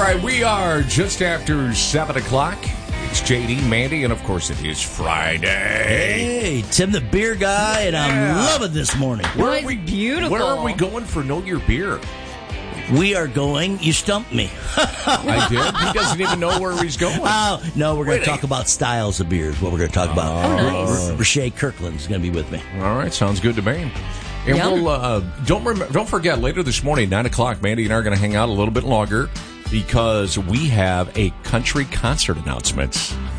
right, we are just after 7 o'clock. It's JD, Mandy, and of course it is Friday. Hey, Tim the beer guy, and I'm loving this morning. Where are we, beautiful. Where are we going for Know Your Beer? We are going, you stumped me. I did? He doesn't even know where he's going. No, we're going to talk about styles of beers, what we're going to talk about. Oh, nice. Rashay Kirkland's going to be with me. All right, sounds good to me. And we'll don't forget, later this morning, 9 o'clock, Mandy and I are going to hang out a little bit longer because we have a country concert announcement.